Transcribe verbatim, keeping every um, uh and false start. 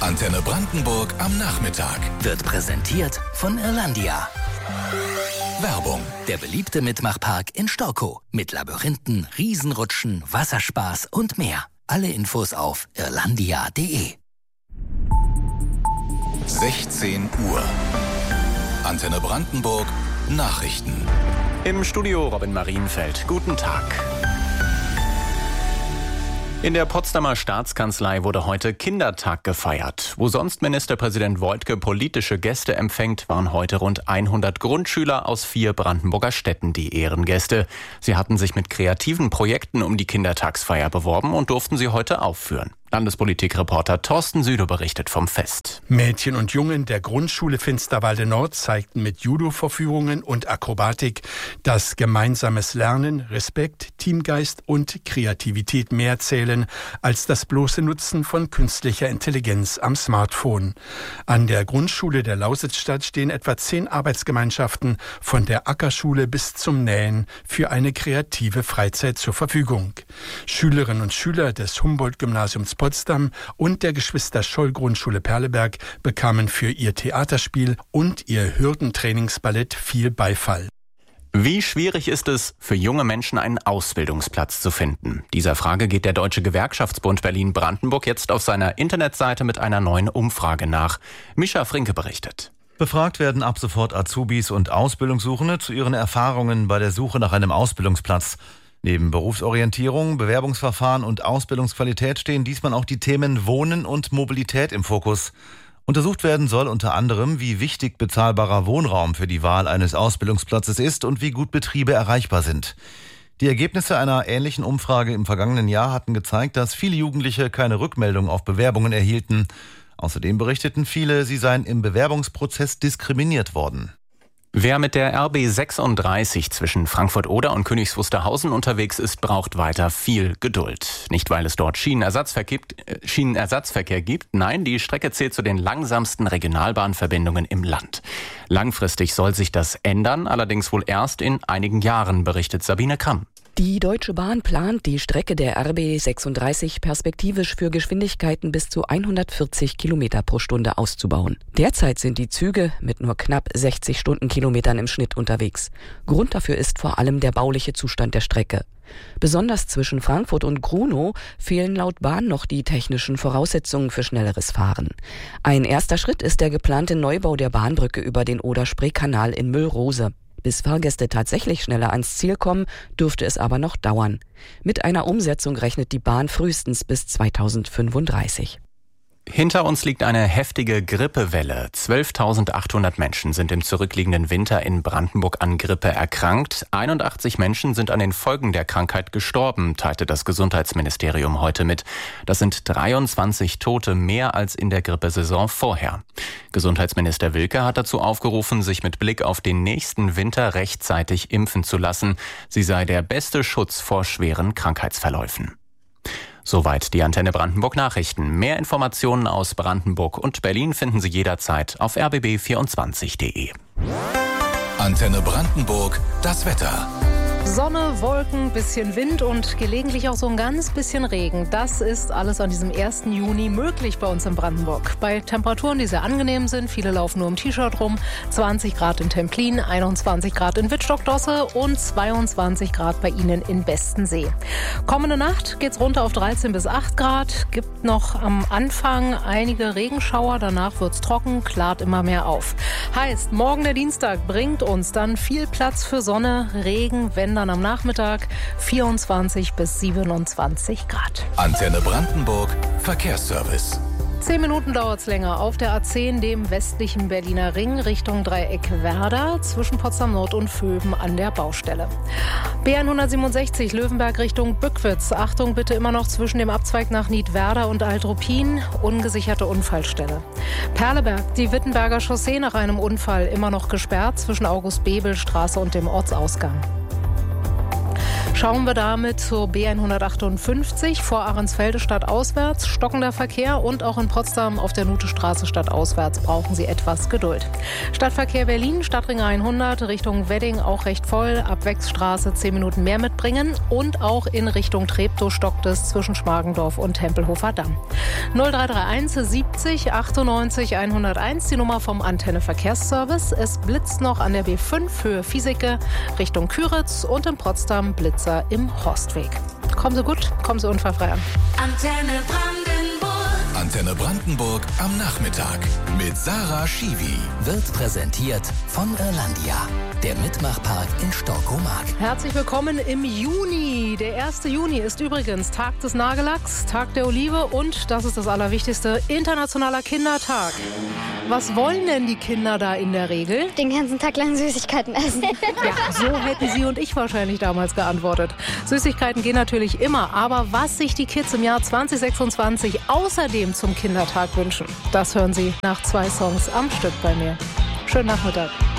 Antenne Brandenburg am Nachmittag. Wird präsentiert von Irlandia. Werbung. Der beliebte Mitmachpark in Storkow. Mit Labyrinthen, Riesenrutschen, Wasserspaß und mehr. Alle Infos auf irlandia punkt de. sechzehn Uhr. Antenne Brandenburg. Nachrichten. Im Studio Robin Marienfeld. Guten Tag. In der Potsdamer Staatskanzlei wurde heute Kindertag gefeiert. Wo sonst Ministerpräsident Woidke politische Gäste empfängt, waren heute rund hundert Grundschüler aus vier Brandenburger Städten die Ehrengäste. Sie hatten sich mit kreativen Projekten um die Kindertagsfeier beworben und durften sie heute aufführen. Landespolitikreporter Thorsten Süde berichtet vom Fest. Mädchen und Jungen der Grundschule Finsterwalde Nord zeigten mit Judo-Vorführungen und Akrobatik, dass gemeinsames Lernen, Respekt, Teamgeist und Kreativität mehr zählen als das bloße Nutzen von künstlicher Intelligenz am Smartphone. An der Grundschule der Lausitzstadt stehen etwa zehn Arbeitsgemeinschaften von der Ackerschule bis zum Nähen für eine kreative Freizeit zur Verfügung. Schülerinnen und Schüler des Humboldt-Gymnasiums Potsdam und der Geschwister-Scholl-Grundschule Perleberg bekamen für ihr Theaterspiel und ihr Hürdentrainingsballett viel Beifall. Wie schwierig ist es, für junge Menschen einen Ausbildungsplatz zu finden? Dieser Frage geht der Deutsche Gewerkschaftsbund Berlin-Brandenburg jetzt auf seiner Internetseite mit einer neuen Umfrage nach. Mischa Frinke berichtet. Befragt werden ab sofort Azubis und Ausbildungssuchende zu ihren Erfahrungen bei der Suche nach einem Ausbildungsplatz. Neben Berufsorientierung, Bewerbungsverfahren und Ausbildungsqualität stehen diesmal auch die Themen Wohnen und Mobilität im Fokus. Untersucht werden soll unter anderem, wie wichtig bezahlbarer Wohnraum für die Wahl eines Ausbildungsplatzes ist und wie gut Betriebe erreichbar sind. Die Ergebnisse einer ähnlichen Umfrage im vergangenen Jahr hatten gezeigt, dass viele Jugendliche keine Rückmeldung auf Bewerbungen erhielten. Außerdem berichteten viele, sie seien im Bewerbungsprozess diskriminiert worden. Wer mit der R B sechsunddreißig zwischen Frankfurt-Oder und Königs Wusterhausen unterwegs ist, braucht weiter viel Geduld. Nicht, weil es dort Schienenersatzverkehr gibt, Schienenersatzverkehr gibt. Nein, die Strecke zählt zu den langsamsten Regionalbahnverbindungen im Land. Langfristig soll sich das ändern, allerdings wohl erst in einigen Jahren, berichtet Sabine Kramm. Die Deutsche Bahn plant, die Strecke der R B sechsunddreißig perspektivisch für Geschwindigkeiten bis zu hundertvierzig Kilometer pro Stunde auszubauen. Derzeit sind die Züge mit nur knapp sechzig Stundenkilometern im Schnitt unterwegs. Grund dafür ist vor allem der bauliche Zustand der Strecke. Besonders zwischen Frankfurt und Grunow fehlen laut Bahn noch die technischen Voraussetzungen für schnelleres Fahren. Ein erster Schritt ist der geplante Neubau der Bahnbrücke über den Oder-Spree-Kanal in Müllrose. Bis Fahrgäste tatsächlich schneller ans Ziel kommen, dürfte es aber noch dauern. Mit einer Umsetzung rechnet die Bahn frühestens bis zweitausendfünfunddreißig. Hinter uns liegt eine heftige Grippewelle. zwölftausendachthundert Menschen sind im zurückliegenden Winter in Brandenburg an Grippe erkrankt. einundachtzig Menschen sind an den Folgen der Krankheit gestorben, teilte das Gesundheitsministerium heute mit. Das sind dreiundzwanzig Tote mehr als in der Grippesaison vorher. Gesundheitsminister Wilke hat dazu aufgerufen, sich mit Blick auf den nächsten Winter rechtzeitig impfen zu lassen. Sie sei der beste Schutz vor schweren Krankheitsverläufen. Soweit die Antenne Brandenburg Nachrichten. Mehr Informationen aus Brandenburg und Berlin finden Sie jederzeit auf r b b vierundzwanzig punkt de. Antenne Brandenburg, das Wetter. Sonne, Wolken, bisschen Wind und gelegentlich auch so ein ganz bisschen Regen. Das ist alles an diesem ersten Juni möglich bei uns in Brandenburg. Bei Temperaturen, die sehr angenehm sind. Viele laufen nur im T-Shirt rum. zwanzig Grad in Templin, einundzwanzig Grad in Wittstock-Dosse und zweiundzwanzig Grad bei Ihnen in Bestensee. Kommende Nacht geht's runter auf dreizehn bis acht Grad. Gibt noch am Anfang einige Regenschauer. Danach wird's trocken, klart immer mehr auf. Heißt, morgen der Dienstag bringt uns dann viel Platz für Sonne, Regen, wenn dann am Nachmittag vierundzwanzig bis siebenundzwanzig Grad. Antenne Brandenburg, Verkehrsservice. Zehn Minuten dauert es länger auf der A zehn, dem westlichen Berliner Ring, Richtung Dreieck Werder, zwischen Potsdam Nord und Vöben an der Baustelle. B hundertsiebenundsechzig Löwenberg Richtung Bückwitz. Achtung bitte immer noch zwischen dem Abzweig nach Niedwerder und Altruppin, ungesicherte Unfallstelle. Perleberg, die Wittenberger Chaussee nach einem Unfall immer noch gesperrt zwischen August-Bebel-Straße und dem Ortsausgang. Schauen wir damit zur B hundertachtundfünfzig vor Ahrensfelde stadtauswärts. Stockender Verkehr und auch in Potsdam auf der Nuthestraße stadtauswärts brauchen Sie etwas Geduld. Stadtverkehr Berlin, Stadtring hundert, Richtung Wedding auch recht voll. Ab Wechsstraße zehn Minuten mehr mitbringen. Und auch in Richtung Treptow stockt es zwischen Schmargendorf und Tempelhofer Damm. null drei drei eins siebzig achtundneunzig hunderteins, die Nummer vom Antenne Verkehrsservice. Es blitzt noch an der B fünf Höhe Fiesecke Richtung Küritz und in Potsdam Blitzer im Horstweg. Kommen Sie gut, kommen Sie unfallfrei an. Antenne Brandenburg. Antenne Brandenburg am Nachmittag mit Sarah Schiwi. Wird präsentiert von Irlandia, der Mitmachpark in Storkomark. Herzlich willkommen im Juni. Der erste Juni ist übrigens Tag des Nagellacks, Tag der Olive und, das ist das Allerwichtigste, Internationaler Kindertag. Was wollen denn die Kinder da in der Regel? Den ganzen Tag lang Süßigkeiten essen. Ja, so hätten Sie und ich wahrscheinlich damals geantwortet. Süßigkeiten gehen natürlich immer, aber was sich die Kids im Jahr zwanzig sechsundzwanzig außerdem zum Kindertag wünschen, das hören Sie nach zwei Songs am Stück bei mir. Schönen Nachmittag.